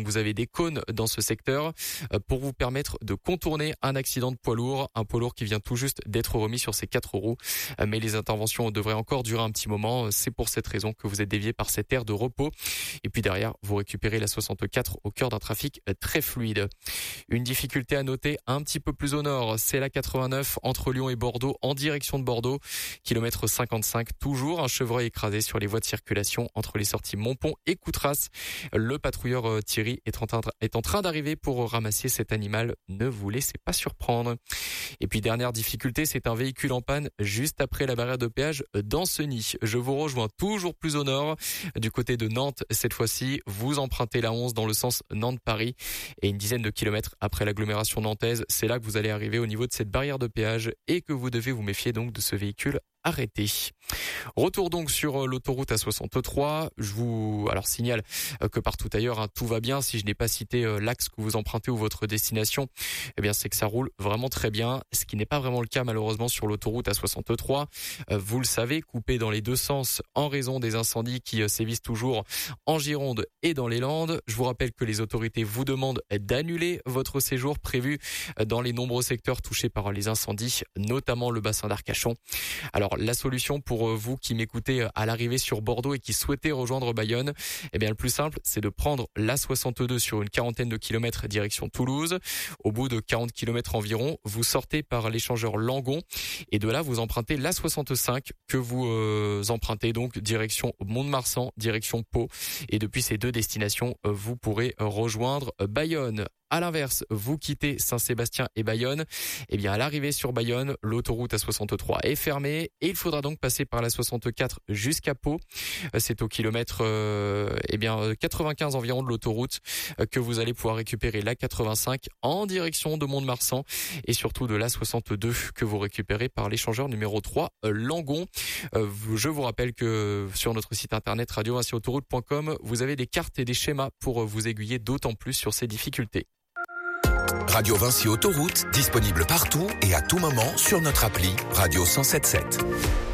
Donc vous avez des cônes dans ce secteur pour vous permettre de contourner un accident de poids lourd, un poids lourd qui vient tout juste d'être remis sur ses 4 roues. Mais les interventions devraient encore durer un petit moment. C'est pour cette raison que vous êtes dévié par cette aire de repos. Et puis derrière, vous récupérez la 64 au cœur d'un trafic très fluide. Une difficulté à noter un petit peu plus au nord, c'est la 89 entre Lyon et Bordeaux en direction de Bordeaux. Kilomètre 55, toujours un chevreuil écrasé sur les voies de circulation entre les sorties Montpont et Coutras. Le patrouilleur Thierry est en train d'arriver pour ramasser cet animal. Ne vous laissez pas surprendre. Et puis dernière difficulté, c'est un véhicule en panne juste après la barrière de péage d'Ancenis. Je vous rejoins toujours plus au nord, du côté de Nantes cette fois-ci. Vous empruntez la 11 dans le sens Nantes-Paris et une dizaine de kilomètres après l'agglomération nantaise, c'est là que vous allez arriver au niveau de cette barrière de péage et que vous devez vous méfier donc de ce véhicule arrêté. Retour donc sur l'autoroute A63. Je vous signale que partout ailleurs tout va bien. Si je n'ai pas cité l'axe que vous empruntez ou votre destination, eh bien c'est que ça roule vraiment très bien. Ce qui n'est pas vraiment le cas malheureusement sur l'autoroute A63. Vous le savez, coupé dans les deux sens en raison des incendies qui sévissent toujours en Gironde et dans les Landes. Je vous rappelle que les autorités vous demandent d'annuler votre séjour prévu dans les nombreux secteurs touchés par les incendies, notamment le bassin d'Arcachon. Alors la solution pour vous qui m'écoutez à l'arrivée sur Bordeaux et qui souhaitez rejoindre Bayonne, eh bien le plus simple, c'est de prendre l'A62 sur une quarantaine de kilomètres direction Toulouse. Au bout de 40 kilomètres environ, vous sortez par l'échangeur Langon et de là vous empruntez l'A65 que vous empruntez donc direction Mont-de-Marsan, direction Pau. Et depuis ces deux destinations, vous pourrez rejoindre Bayonne. À l'inverse, vous quittez Saint-Sébastien et Bayonne. Eh bien, à l'arrivée sur Bayonne, l'autoroute A63 est fermée et il faudra donc passer par la 64 jusqu'à Pau. C'est au kilomètre 95 environ de l'autoroute que vous allez pouvoir récupérer la 85 en direction de Mont-de-Marsan et surtout de la 62 que vous récupérez par l'échangeur numéro 3 Langon. Je vous rappelle que sur notre site internet radio-autoroute.com, vous avez des cartes et des schémas pour vous aiguiller d'autant plus sur ces difficultés. Radio Vinci Autoroute, disponible partout et à tout moment sur notre appli Radio 107.7.